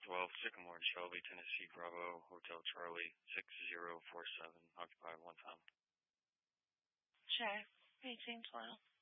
12 Sycamore, Shelby, Tennessee, Bravo, Hotel Charlie, 6047, occupied 1 time. Check. 1812.